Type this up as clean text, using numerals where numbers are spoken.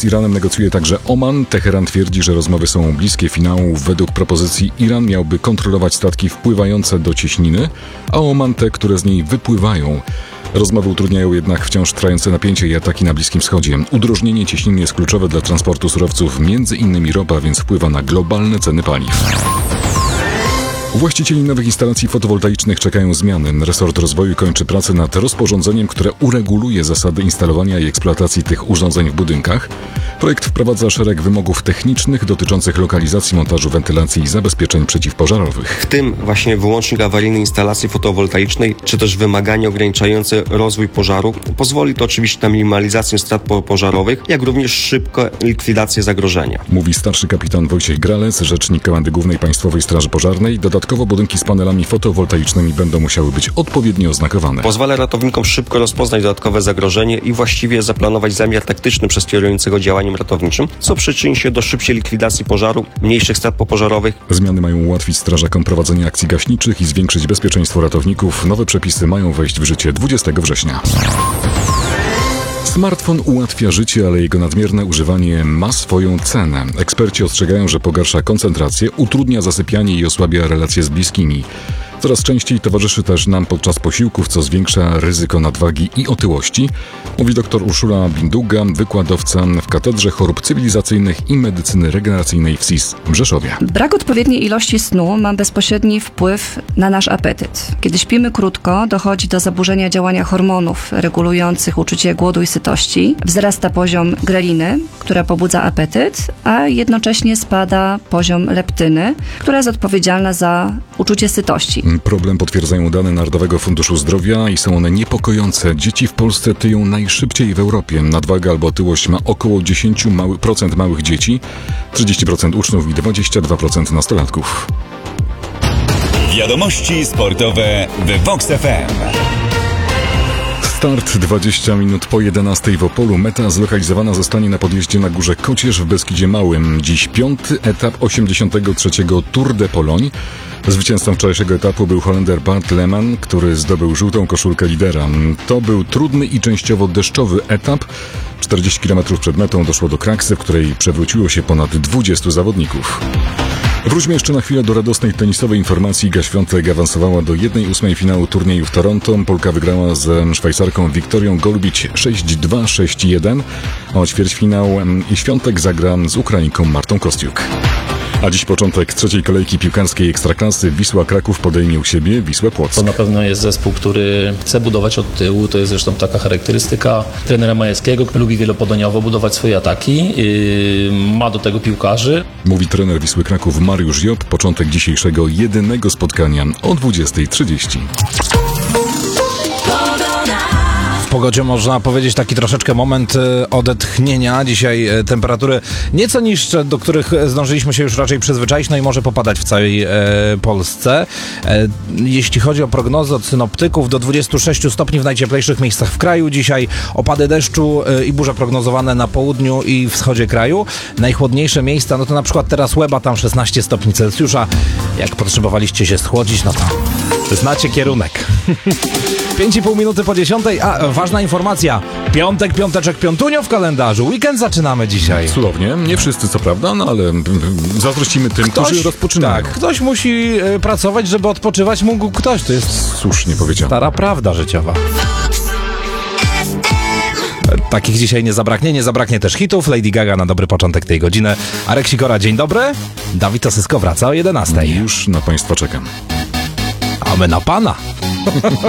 z Iranem negocjuje także Oman. Teheran twierdzi, że rozmowy są bliskie finału. Według propozycji Iran miałby kontrolować statki wpływające do cieśniny, a Oman te, które z niej wypływają. Rozmowy utrudniają jednak wciąż trwające napięcie i ataki na Bliskim Wschodzie. Udrożnienie cieśniny jest kluczowe dla transportu surowców, m.in. ropa, więc wpływa na globalne ceny paliw. Właścicieli nowych instalacji fotowoltaicznych czekają zmiany. Resort Rozwoju kończy pracę nad rozporządzeniem, które ureguluje zasady instalowania i eksploatacji tych urządzeń w budynkach. Projekt wprowadza szereg wymogów technicznych dotyczących lokalizacji, montażu, wentylacji i zabezpieczeń przeciwpożarowych. W tym właśnie wyłącznik awaryjny instalacji fotowoltaicznej, czy też wymagania ograniczające rozwój pożaru. Pozwoli to oczywiście na minimalizację strat pożarowych, jak również szybką likwidację zagrożenia. Mówi starszy kapitan Wojciech Gralec, rzecznik Komendy Głównej Państwowej Straży Pożarnej. Dodatkowo budynki z panelami fotowoltaicznymi będą musiały być odpowiednio oznakowane. Pozwala ratownikom szybko rozpoznać dodatkowe zagrożenie i właściwie zaplanować zamiar taktyczny przez kierującego działaniem ratowniczym, co przyczyni się do szybciej likwidacji pożaru, mniejszych strat popożarowych. Zmiany mają ułatwić strażakom prowadzenie akcji gaśniczych i zwiększyć bezpieczeństwo ratowników. Nowe przepisy mają wejść w życie 20 września. Smartfon ułatwia życie, ale jego nadmierne używanie ma swoją cenę. Eksperci ostrzegają, że pogarsza koncentrację, utrudnia zasypianie i osłabia relacje z bliskimi. Coraz częściej towarzyszy też nam podczas posiłków, co zwiększa ryzyko nadwagi i otyłości, mówi dr Urszula Binduga, wykładowca w Katedrze Chorób Cywilizacyjnych i Medycyny Regeneracyjnej w SIS w Rzeszowie. Brak odpowiedniej ilości snu ma bezpośredni wpływ na nasz apetyt. Kiedy śpimy krótko, dochodzi do zaburzenia działania hormonów regulujących uczucie głodu i sytości. Wzrasta poziom greliny, która pobudza apetyt, a jednocześnie spada poziom leptyny, która jest odpowiedzialna za uczucie sytości. Problem potwierdzają dane Narodowego Funduszu Zdrowia i są one niepokojące. Dzieci w Polsce tyją najszybciej w Europie. Nadwaga albo otyłość ma około 10% małych dzieci, 30% uczniów i 22% nastolatków. Wiadomości sportowe w VOX FM. Start 20 minut po 11 w Opolu. Meta zlokalizowana zostanie na podjeździe na Górze Kocierz w Beskidzie Małym. Dziś 5. etap 83. Tour de Pologne. Zwycięzcą wczorajszego etapu był Holender Bart Lehmann, który zdobył żółtą koszulkę lidera. To był trudny i częściowo deszczowy etap. 40 km przed metą doszło do kraksy, w której przewróciło się ponad 20 zawodników. Wróćmy jeszcze na chwilę do radosnej tenisowej informacji. Iga Świątek awansowała do 1/8 finału turnieju w Toronto. Polka wygrała ze Szwajcarką Wiktorią Golubić 6-2, 6-1. A ćwierćfinał Świątek zagra z Ukrainką Martą Kostiuk. A dziś początek trzeciej kolejki piłkarskiej Ekstraklasy. Wisła Kraków podejmie u siebie Wisłę Płock. To na pewno jest zespół, który chce budować od tyłu. To jest zresztą taka charakterystyka trenera Majewskiego. Lubi wielopodaniowo budować swoje ataki. Ma do tego piłkarzy. Mówi trener Wisły Kraków Mariusz Job. Początek dzisiejszego jedynego spotkania o 20:30. W pogodzie można powiedzieć taki troszeczkę moment odetchnienia. Dzisiaj temperatury nieco niższe, do których zdążyliśmy się już raczej przyzwyczaić, no i może popadać w całej Polsce. Jeśli chodzi o prognozy od synoptyków, do 26 stopni w najcieplejszych miejscach w kraju. Dzisiaj opady deszczu i burze prognozowane na południu i wschodzie kraju. Najchłodniejsze miejsca, no to na przykład teraz Łeba, tam 16 stopni Celsjusza. Jak potrzebowaliście się schłodzić, no to znacie kierunek. 5,5 minuty po 10. A ważna informacja. Piątek, piąteczek, piątunio w kalendarzu. Weekend zaczynamy dzisiaj. Cudownie. Nie wszyscy co prawda, no ale zazdrościmy tym, którzy rozpoczynają. Tak, ktoś musi pracować, żeby odpoczywać mógł ktoś. To jest słusznie powiedziane. Stara prawda życiowa. Takich dzisiaj nie zabraknie. Nie zabraknie też hitów. Lady Gaga na dobry początek tej godziny. Arek Sikora, dzień dobry. Dawid Osysko wraca o 11. Już na Państwa czekam. A my na pana.